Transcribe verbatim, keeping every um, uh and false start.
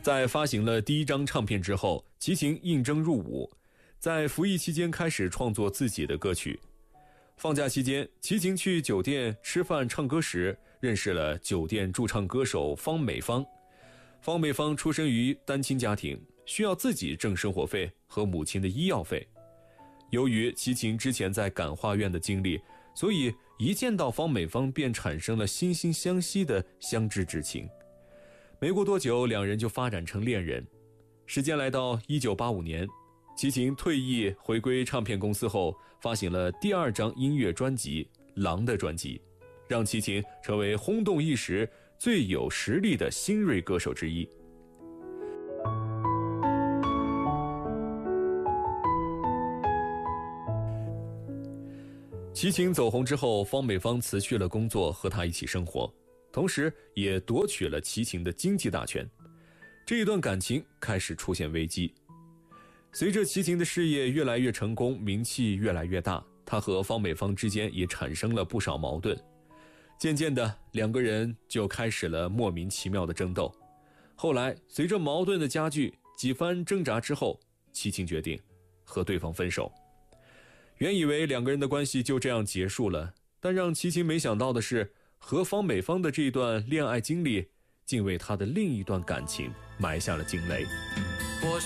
在发行了第一张唱片之后，齐秦应征入伍，在服役期间开始创作自己的歌曲。放假期间，齐秦去酒店吃饭唱歌时，认识了酒店驻唱歌手方美芳。方美芳出生于单亲家庭，需要自己挣生活费和母亲的医药费。由于齐秦之前在感化院的经历，所以一见到方美芳便产生了惺惺相惜的相知之情。没过多久，两人就发展成恋人。时间来到一九八五年，齐秦退役回归唱片公司后，发行了第二张音乐专辑《狼》的专辑，让齐秦成为轰动一时最有实力的新锐歌手之一。齐秦走红之后，方美芳辞去了工作，和他一起生活，同时也夺取了齐秦的经济大权。这一段感情开始出现危机。随着齐秦的事业越来越成功，名气越来越大，他和方美芳之间也产生了不少矛盾。渐渐的，两个人就开始了莫名其妙的争斗。后来随着矛盾的加剧，几番挣扎之后，齐秦决定和对方分手。原以为两个人的关系就这样结束了，但让齐秦没想到的是，和方美芳的这段恋爱经历竟为他的另一段感情埋下了惊雷。